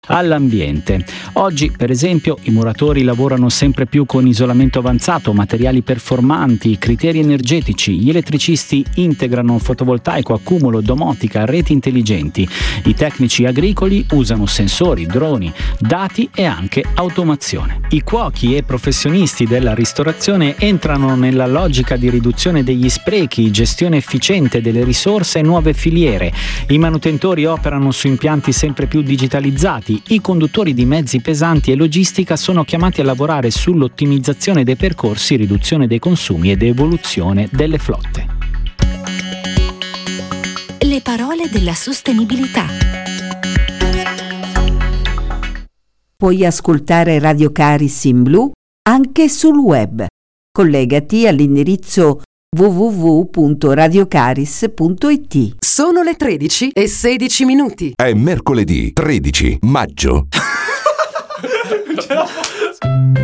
all'ambiente. Oggi, per esempio, i muratori lavorano sempre più con isolamento avanzato, materiali performanti, criteri energetici. Gli elettricisti integrano fotovoltaico, accumulo, domotica, reti intelligenti. I tecnici agricoli usano sensori, droni, dati e anche automazione. I cuochi e professionisti della ristorazione entrano nella logica di riduzione degli sprechi, gestione efficiente delle risorse e nuove filiere. I manutentori operano su impianti sempre più digitalizzati. I conduttori di mezzi pesanti e logistica sono chiamati a lavorare sull'ottimizzazione dei percorsi, riduzione dei consumi ed evoluzione delle flotte. Le parole della sostenibilità. Puoi ascoltare Radio Caris in blu anche sul web. Collegati all'indirizzo www.radiocaris.it. Sono le 13:16. È mercoledì 13 maggio.